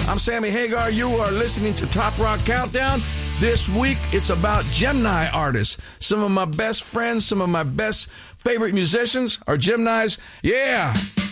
I'm Sammy Hagar. You are listening to Top Rock Countdown. This week, it's about Gemini artists. Some of my best friends, some of my best favorite musicians are Geminis. Yeah.